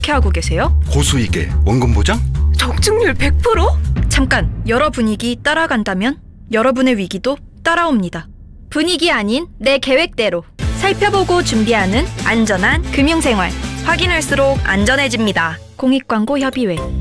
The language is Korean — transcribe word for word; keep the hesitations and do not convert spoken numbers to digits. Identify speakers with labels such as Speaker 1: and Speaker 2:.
Speaker 1: 어떻게 하고 계세요?
Speaker 2: 고수익에 원금 보장?
Speaker 1: 적중률 백 퍼센트? 잠깐, 여러 분위기 따라간다면 여러분의 위기도 따라옵니다. 분위기 아닌 내 계획대로 살펴보고 준비하는 안전한 금융생활. 확인할수록 안전해집니다. 공익광고협의회